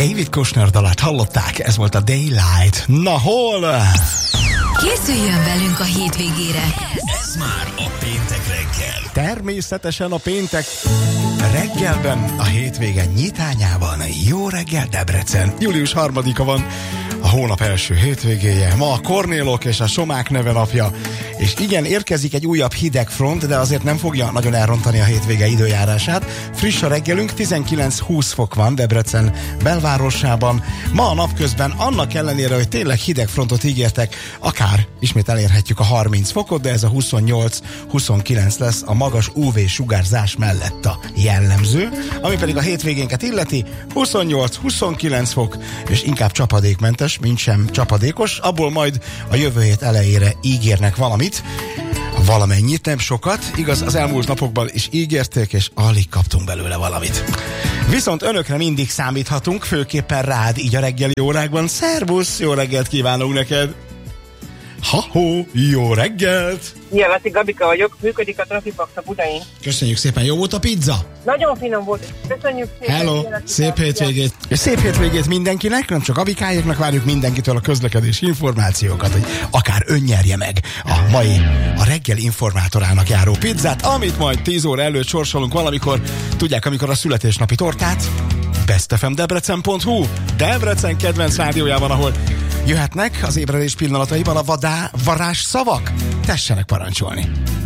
David Kushner dalát hallották, ez volt a Daylight. Na hol? Készüljön velünk a hétvégére. Ez már a péntek reggel. Természetesen a péntek reggelben, a hétvége nyitányában. Jó reggel Debrecen. Július 3-a van, a hónap első hétvégéje. Ma a Kornélok és a Somák neve napja. És igen, érkezik egy újabb hidegfront, de azért nem fogja nagyon elrontani a hétvége időjárását. Friss a reggelünk, 19-20 fok van Debrecen belvárosában. Ma a napközben annak ellenére, hogy tényleg hidegfrontot ígértek, akár ismét elérhetjük a 30 fokot, de ez a 28-29 lesz a magas UV-sugárzás mellett a jellemző, ami pedig a hétvégénket illeti 28-29 fok, és inkább csapadékmentes, mint sem csapadékos, abból majd a jövő hét elejére ígérnek valamennyit, nem sokat, igaz, az elmúlt napokban is ígérték, és alig kaptunk belőle valamit. Viszont önökre mindig számíthatunk, főképpen rád, így a reggeli órákban. Szervusz, jó reggelt kívánunk neked! Ha-ho, jó reggelt! Ilyen Veszi Gabika vagyok, működik a Trafipax a Budain. Köszönjük szépen, jó volt a pizza? Nagyon finom volt, köszönjük szépen. Hello, szép hétvégét! És szép hétvégét mindenkinek, nem csak Gabikáéknak, várjuk mindenkitől a közlekedési információkat, hogy akár ön nyerje meg a reggel informátorának járó pizzát, amit majd 10 óra előtt sorsolunk valamikor, tudják, amikor a születésnapi tortát, bestfmdebrecen.hu, Debrecen kedvenc rádiójában, ahol jöhetnek az ébredés pillanataiban a varázs szavak. Tessenek parancsolni!